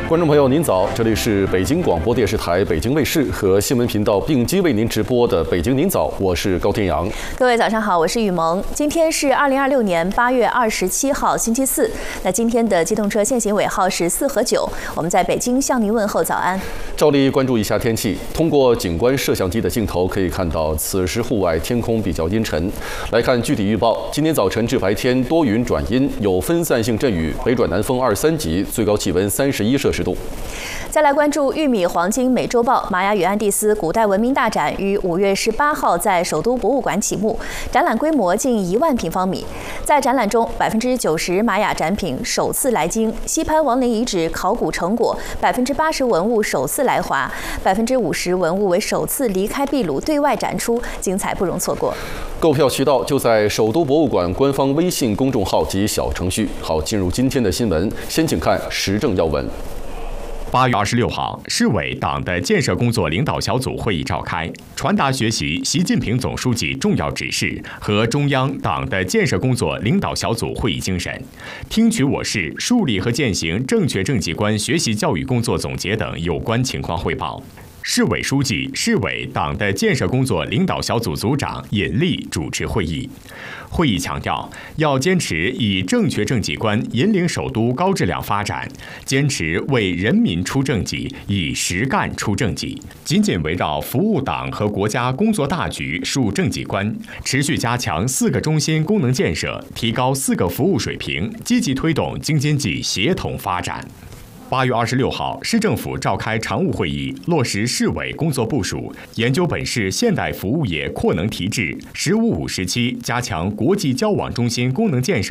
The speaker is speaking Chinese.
观众朋友，您早，这里是北京广播电视台北京卫视和新闻频道并机为您直播的《北京您早》，我是高天阳。 各位早上好，我是雨萌。今天是2026年8月27号，星期四。那今天的机动车限行尾号是4和9。我们在北京向您问候早安。 照例关注一下天气。通过景观摄像机的镜头可以看到，此时户外天空比较阴沉。来看具体预报，今天早晨至白天多云转阴，有分散性阵雨，北转南风2、3级，最高气温31摄氏度。 再来关注玉米黄金美洲豹玛雅与安第斯古代文明大展于5月18号在首都博物馆启幕，展览规模近1万平方米。在展览中，90%玛雅展品首次来京，西潘王陵遗址考古成果，80%文物首次来华，50%文物为首次离开秘鲁对外展出，精彩不容错过。 购票渠道就在首都博物馆官方微信公众号及小程序。好，进入今天的新闻，先请看时政要闻。 8月26号，市委党的建设工作领导小组会议召开，传达学习习近平总书记重要指示和中央党的建设工作领导小组会议精神，听取我市树立和践行正确政绩观学习教育工作总结等有关情况汇报。市委书记、市委党的建设工作领导小组组长尹力主持会议。会议强调，要坚持以正确政绩观引领首都高质量发展，坚持为人民出政绩，以实干出政绩，紧紧围绕服务党和国家工作大局树政绩观，持续加强4个中心功能建设，提高4个服务水平，积极推动京津冀协同发展。8月26号，市政府召开常务会议，落实市委工作部署，研究本市现代服务业扩能提质，15-5时期加强国际交往中心功能建设